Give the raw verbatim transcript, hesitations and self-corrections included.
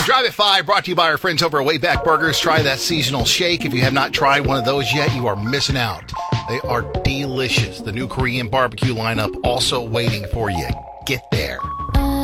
Drive at five, brought to you by our friends over at Wayback Burgers. Try that seasonal shake. If you have not tried one of those yet, you are missing out. They are delicious. The new Korean barbecue lineup also waiting for you. Get there.